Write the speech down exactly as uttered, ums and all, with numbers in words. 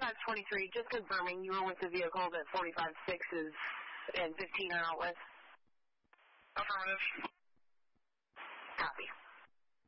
forty-five twenty-three, just confirming you were with the vehicle that forty-five sixes and fifteen are out with. Affirmative.